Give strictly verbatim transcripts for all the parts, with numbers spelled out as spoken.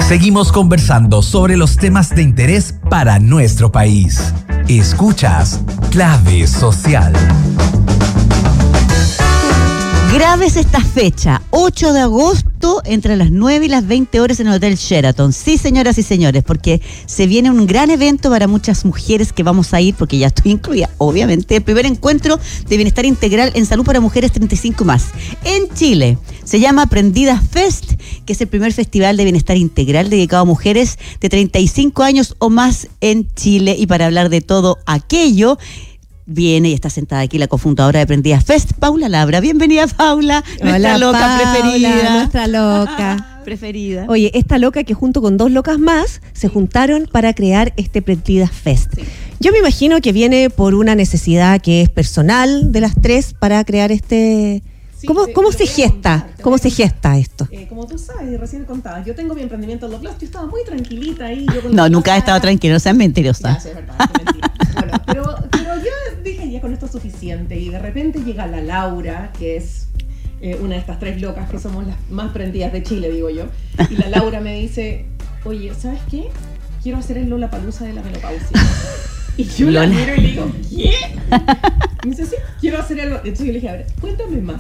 Seguimos conversando sobre los temas de interés para nuestro país. Escuchas Clave Social. Grabes esta fecha, ocho de agosto, entre las nueve y las veinte horas en el Hotel Sheraton. Sí, señoras y señores, porque se viene un gran evento para muchas mujeres que vamos a ir, porque ya estoy incluida, obviamente, el primer encuentro de bienestar integral en salud para mujeres treinta y cinco más, en Chile. Se llama Prendidas Fest, que es el primer festival de bienestar integral dedicado a mujeres de treinta y cinco años o más en Chile. Y para hablar de todo aquello, viene y está sentada aquí la cofundadora de Prendidas Fest, Paula Labra. Bienvenida, Paula, nuestra Hola, loca Paula, preferida. Nuestra loca. preferida. Oye, esta loca que junto con dos locas más se juntaron para crear este Prendidas Fest. Sí. Yo me imagino que viene por una necesidad que es personal de las tres para crear este... Sí, ¿Cómo, te, ¿cómo te se gesta? Contar, ¿Cómo se gesta esto? Eh, como tú sabes, recién contabas, yo tengo mi emprendimiento en Love Last, yo estaba muy tranquilita ahí. Yo no, nunca he estado tranquila, no seas mentirosa. Ya, sí, es verdad, es mentira. Bueno, pero, pero yo dije, ya con esto es suficiente, y de repente llega la Laura, que es eh, una de estas tres locas que somos las más prendidas de Chile, digo yo, y la Laura me dice, oye, ¿sabes qué? Quiero hacer el Lollapalooza de la menopausia. Y yo Lola. La miro y le digo, ¿qué? Y me dice, sí, quiero hacer algo. Entonces yo le dije, a ver, cuéntame más.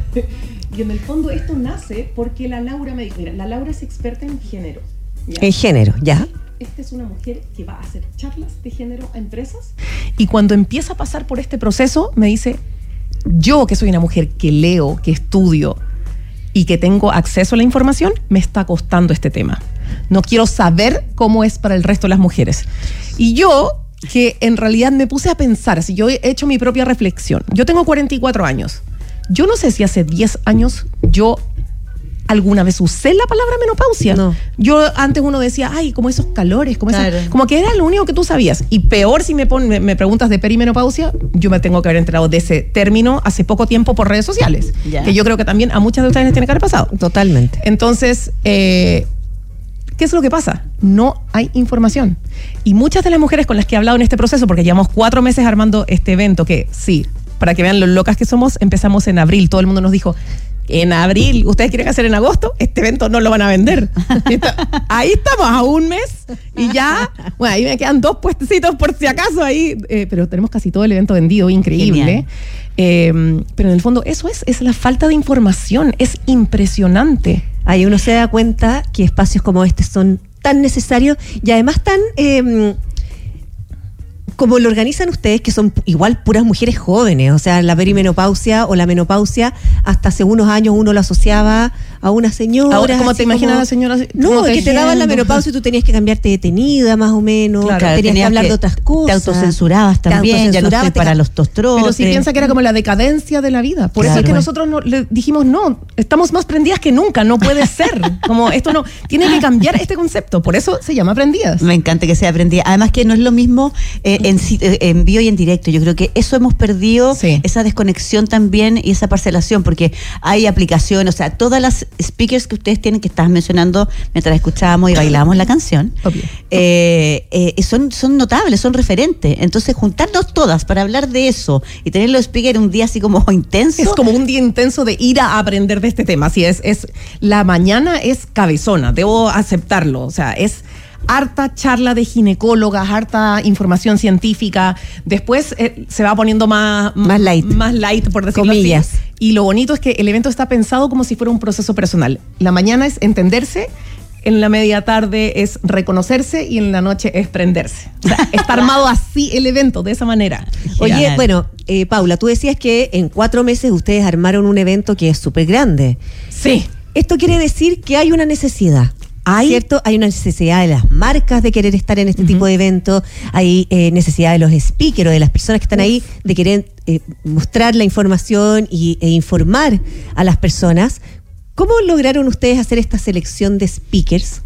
Y en el fondo esto nace porque la Laura me dijo, mira, la Laura es experta en género. ¿Ya? En género, ya. Esta es una mujer que va a hacer charlas de género a empresas. Y cuando empieza a pasar por este proceso, me dice, yo que soy una mujer que leo, que estudio y que tengo acceso a la información, me está costando este tema. No quiero saber cómo es para el resto de las mujeres. Y yo... que en realidad me puse a pensar, así yo he hecho mi propia reflexión. Yo tengo cuarenta y cuatro años. Yo no sé si hace diez años yo alguna vez usé la palabra menopausia. No. Yo antes uno decía, ay, como esos calores, como, claro. esas, como que era lo único que tú sabías. Y peor si me, pon, me, me preguntas de perimenopausia, yo me tengo que haber enterado de ese término hace poco tiempo por redes sociales. Ya. Que yo creo que también a muchas de ustedes les tiene que haber pasado. Totalmente. Entonces, eh... ¿qué es lo que pasa? No hay información. Y muchas de las mujeres con las que he hablado en este proceso, porque llevamos cuatro meses armando este evento, que sí, para que vean lo locas que somos, empezamos en abril. Todo el mundo nos dijo, en abril, ¿ustedes quieren hacer en agosto? Este evento no lo van a vender. Está, ahí estamos, a un mes, y ya, bueno, ahí me quedan dos puestecitos por si acaso ahí, eh, pero tenemos casi todo el evento vendido, increíble. Eh, pero en el fondo eso es, es la falta de información, es impresionante. Ahí uno se da cuenta que espacios como este son tan necesarios y además tan... Eh, como lo organizan ustedes, que son igual puras mujeres jóvenes, o sea, la perimenopausia o la menopausia, hasta hace unos años uno lo asociaba a una señora. Ahora, ¿cómo te imaginas a la señora? No, que te daban la menopausia y tú tenías que cambiarte detenida, más o menos, claro, tenías, tenías que hablar que de otras cosas. Te autocensurabas también, te autocensurabas, ya no estoy para los tostrotes. Pero si piensa que era como la decadencia de la vida. Por claro, eso es que nosotros no, le dijimos, no, estamos más prendidas que nunca, no puede ser. Como esto no, tiene que cambiar este concepto, por eso se llama Prendidas. Me encanta que sea prendida. Además que no es lo mismo eh, en, en vivo y en directo. Yo creo que eso hemos perdido, sí. Esa desconexión también y esa parcelación, porque hay aplicaciones, o sea, todas las speakers que ustedes tienen, que estabas mencionando mientras escuchábamos y bailábamos la canción, eh, eh, son, son notables, son referentes. Entonces, juntarnos todas para hablar de eso y tener los speakers un día así como intenso. Es como un día intenso de ir a aprender de este tema. Así es, es la mañana es cabezona, debo aceptarlo. O sea, es harta charla de ginecólogas, harta información científica. Después eh, se va poniendo más, más light, más light por decirlo comillas. Así. Y lo bonito es que el evento está pensado como si fuera un proceso personal. La mañana es entenderse, en la media tarde es reconocerse y en la noche es prenderse. O sea, está armado así el evento, de esa manera. Oye, Genial. bueno, eh, Paula, tú decías que en cuatro meses ustedes armaron un evento que es súper grande. Sí. Esto quiere decir que hay una necesidad. Hay, ¿cierto? Hay una necesidad de las marcas de querer estar en este uh-huh. tipo de eventos, hay eh, necesidad de los speakers o de las personas que están uh-huh. ahí de querer eh, mostrar la información y, e informar a las personas. ¿Cómo lograron ustedes hacer esta selección de speakers?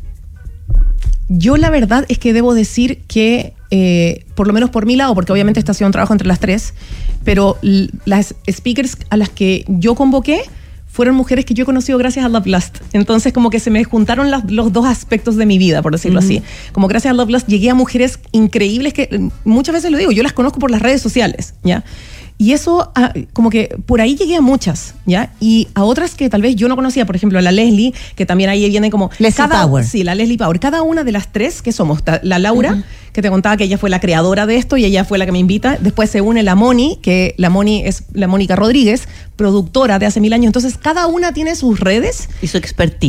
Yo la verdad es que debo decir que, eh, por lo menos por mi lado, porque obviamente está haciendo un trabajo entre las tres, pero l- las speakers a las que yo convoqué fueron mujeres que yo he conocido gracias a Love Last. Entonces como que se me juntaron las, los dos aspectos de mi vida, por decirlo uh-huh. así. Como gracias a Love Last llegué a mujeres increíbles que muchas veces lo digo, yo las conozco por las redes sociales, ¿ya? Y eso, ah, como que por ahí llegué a muchas, ¿ya? Y a otras que tal vez yo no conocía, por ejemplo, a la Leslie, que también ahí viene como... Leslie cada, Power. Sí, la Leslie Power. Cada una de las tres que somos, la Laura, uh-huh. que te contaba que ella fue la creadora de esto y ella fue la que me invita. Después se une la Moni, que la Moni es la Mónica Rodríguez, productora de hace mil años. Entonces, cada una tiene sus redes. Y su expertise.